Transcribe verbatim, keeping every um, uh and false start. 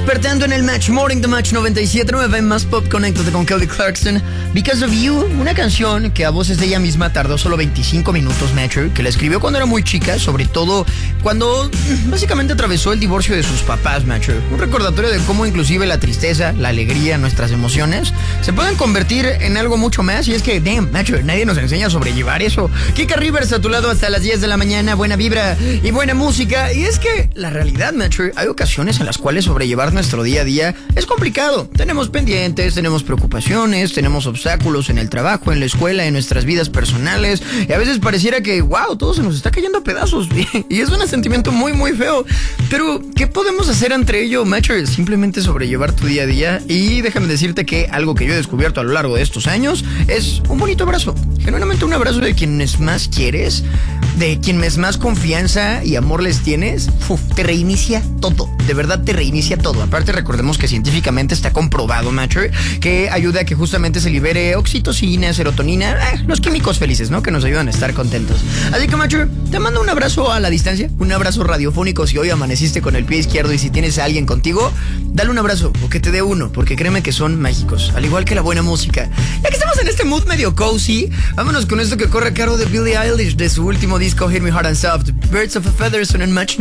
Despertando en el Match Morning de Match noventa y siete punto nueve, más pop, conéctate con Kelly Clarkson. Because of You, una canción que a voces de ella misma tardó solo veinticinco minutos, Matcher, que la escribió cuando era muy chica, sobre todo cuando básicamente atravesó el divorcio de sus papás, Matcher. Un recordatorio de cómo inclusive la tristeza, la alegría, nuestras emociones se pueden convertir en algo mucho más. Y es que, damn, Matcher, nadie nos enseña a sobrellevar eso. Kika Rivers a tu lado hasta las diez de la mañana, buena vibra y buena música. Y es que la realidad, Matcher, hay ocasiones en las cuales sobrellevar nuestro día a día es complicado. Tenemos pendientes, tenemos preocupaciones, tenemos obstáculos en el trabajo, en la escuela, en nuestras vidas personales, y a veces pareciera que, wow, todo se nos está cayendo a pedazos, y es un sentimiento muy, muy feo. Pero, ¿qué podemos hacer ante ello, Matcher? Simplemente sobrellevar tu día a día. Y déjame decirte que algo que yo he descubierto a lo largo de estos años es un bonito abrazo. Genuinamente un abrazo de quienes más quieres, de quienes más confianza y amor les tienes. Uf, te reinicia todo, de verdad te reinicia todo. Aparte, recordemos que científicamente está comprobado, Matcher, que ayuda a que justamente se libere oxitocina, serotonina, eh, los químicos felices, ¿no? Que nos ayudan a estar contentos. Así que, Matcher, te mando un abrazo a la distancia, un abrazo radiofónico si hoy amaneciste con el pie izquierdo, y si tienes a alguien contigo, dale un abrazo o que te dé uno, porque créeme que son mágicos, al igual que la buena música. Ya que estamos en este mood medio cozy, vámonos con esto que corre a cargo de Billie Eilish de su último disco Hit Me Hard and Soft. Birds of a Feather son en Match